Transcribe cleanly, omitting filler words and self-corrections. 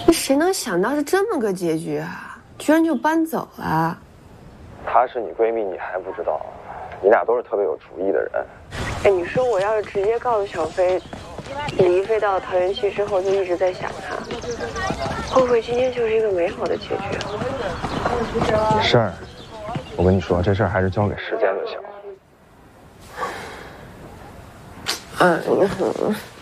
那谁能想到是这么个结局啊？居然就搬走了。 她是你闺蜜，你还不知道？你俩都是特别有主意的人。 哎，你说我要是直接告诉小飞，李一飞到了桃源期之后就一直在想他，会不会今天就是一个美好的结局啊？ 事儿，我跟你说，这事儿还是交给时间就行了。 嗯。